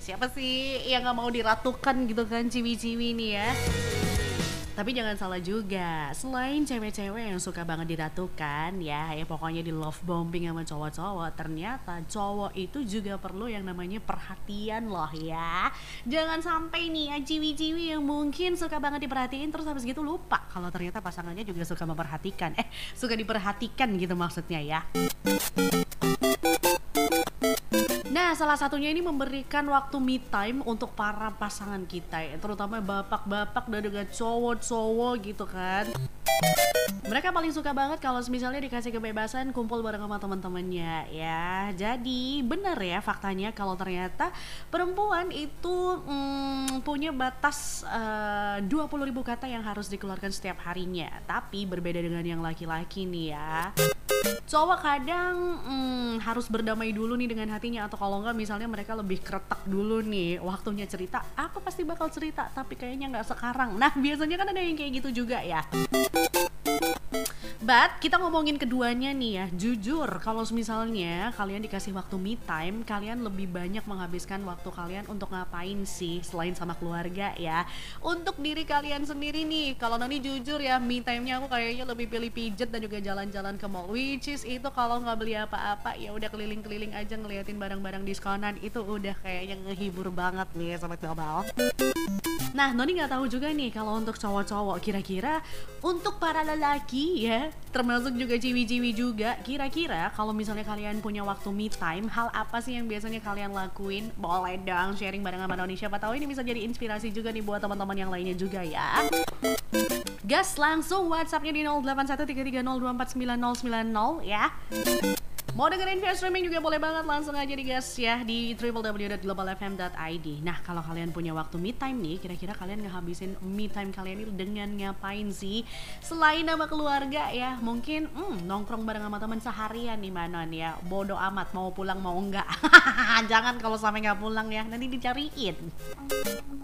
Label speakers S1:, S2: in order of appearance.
S1: siapa sih yang gak mau diratukan gitu kan, ciwi-ciwi nih ya. Tapi jangan salah juga, selain cewek-cewek yang suka banget diratukan ya pokoknya di love bombing sama cowok-cowok, ternyata cowok itu juga perlu yang namanya perhatian loh ya. Jangan sampai nih ya ciwi-ciwi yang mungkin suka banget diperhatiin terus habis gitu lupa kalau ternyata pasangannya juga suka memperhatikan, suka diperhatikan gitu maksudnya ya. Nah, salah satunya ini memberikan waktu me time untuk para pasangan kita ya, terutama bapak-bapak dan juga cowok-cowok gitu kan. Mereka paling suka banget kalau misalnya dikasih kebebasan kumpul bareng sama teman-temannya ya. Jadi benar ya faktanya kalau ternyata perempuan itu punya batas 20.000 kata yang harus dikeluarkan setiap harinya. Tapi berbeda dengan yang laki-laki nih ya. Cowok kadang harus berdamai dulu nih dengan hatinya, atau kalau enggak misalnya mereka lebih kretek dulu nih waktunya cerita, aku pasti bakal cerita tapi kayaknya nggak sekarang. Nah biasanya kan ada yang kayak gitu juga ya. But kita ngomongin keduanya nih ya, jujur kalau misalnya kalian dikasih waktu me time, kalian lebih banyak menghabiskan waktu kalian untuk ngapain sih selain sama keluarga ya. Untuk diri kalian sendiri nih, kalau Noni jujur ya, me time-nya aku kayaknya lebih pilih pijet dan juga jalan-jalan ke mall, which is itu kalau nggak beli apa-apa ya udah keliling-keliling aja ngeliatin barang-barang diskonan, itu udah kayaknya ngehibur banget nih sobat Global. Nah, Noni nggak tahu juga nih kalau untuk cowok-cowok, kira-kira untuk para lelaki ya, termasuk juga ciwi-ciwi juga, kira-kira kalau misalnya kalian punya waktu me time, hal apa sih yang biasanya kalian lakuin? Boleh dong sharing bareng sama Noni, siapa tahu ini bisa jadi inspirasi juga nih buat teman-teman yang lainnya juga ya. Gas langsung WhatsApp-nya di 081330249090 ya. Mau dengerin via streaming juga boleh banget, langsung aja digas ya di www.globalfm.id. Nah kalau kalian punya waktu me time nih, kira-kira kalian ngehabisin me time kalian ini dengan ngapain sih? Selain sama keluarga ya, mungkin nongkrong bareng sama teman seharian nih Manon ya, bodo amat mau pulang mau enggak. Jangan kalau sampai nggak pulang ya, nanti dicariin.